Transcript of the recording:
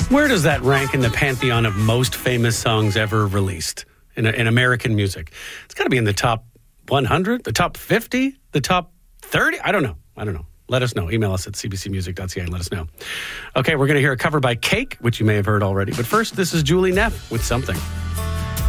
Where does that rank in the pantheon of most famous songs ever released in American music? It's got to be in the top 100, the top 50, the top 30. I don't know. Let us know. Email us at cbcmusic.ca and let us know. Okay, we're going to hear a cover by Cake, which you may have heard already. But first, this is Julie Neff with Something.